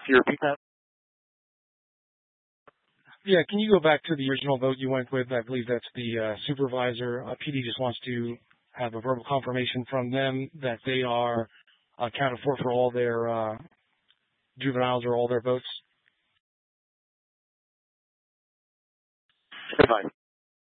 you repeat that? Yeah, can you go back to the original vote you went with? I believe that's the supervisor. PD just wants to have a verbal confirmation from them that they are accounted for all their juveniles or all their votes. If I